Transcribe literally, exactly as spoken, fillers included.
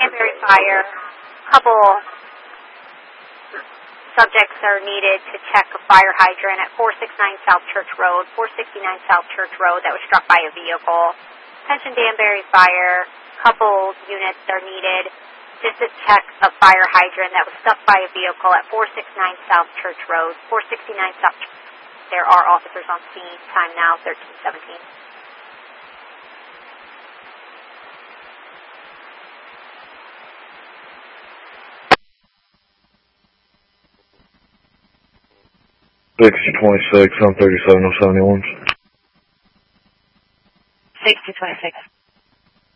Danbury fire. Couple subjects are needed to check a fire hydrant at four sixty-nine South Church Road, four sixty-nine South Church Road that was struck by a vehicle. Attention Danbury fire. Couple units are needed just to check a fire hydrant that was struck by a vehicle at four sixty-nine South Church Road, four sixty-nine South Church Road. There are officers on scene. Time now, thirteen seventeen. sixty twenty-six on thirty-seven oh seventy-one. sixty twenty-six.